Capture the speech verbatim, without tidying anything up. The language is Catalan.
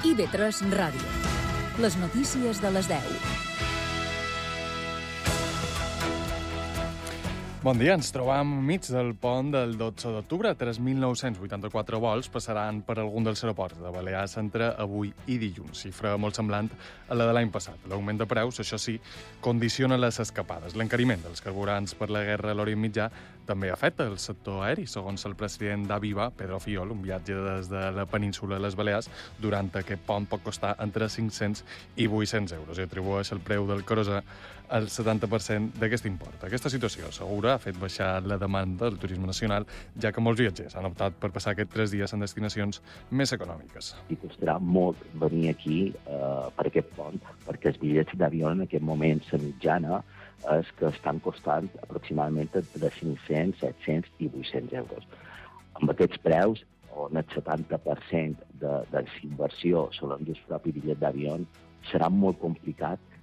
I V tres Ràdio. Les notícies de les deu. Bon dia, ens trobam mig del pont del dotze d'octubre. tres mil nou-cents vuitanta-quatre vols passaran per algun dels aeroports de Balears entre avui i dilluns, xifra molt semblant a la de l'any passat. L'augment de preus, això sí, condiciona les escapades. L'encariment dels carburants per la guerra a l'Orient Mitjà també afecta el sector aeri. Segons el president d'Aviva, Pedro Fiol, un viatge des de la península de les Balears durant aquest pont pot costar entre cinc-cents i vuit-cents euros i atribueix el preu del querosè al setanta per cent d'aquest import. Aquesta situació segura ha fet baixar la demanda del turisme nacional, ja que molts viatgers han optat per passar aquests tres dies en destinacions més econòmiques. I costarà molt venir aquí eh, per aquest pont, perquè els bitllets d'avió en aquest moment, la mitjana, és que estan costant aproximadament entre cinc-cents, set-cents i vuit-cents euros. Amb aquests preus, on el setanta per cent de, de la inversió solen dur el propi bitllet d'avió, serà molt complicat